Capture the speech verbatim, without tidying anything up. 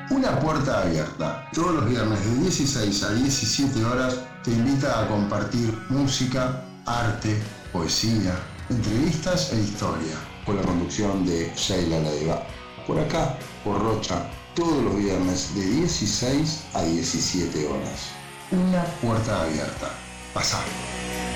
Una puerta abierta. Todos los viernes de dieciséis a diecisiete horas te invita a compartir música, arte, poesía, entrevistas e historia. Con la conducción de Sheila Leiva. Por acá, por Rocha, todos los viernes de dieciséis a diecisiete horas. Una puerta abierta. Pasá.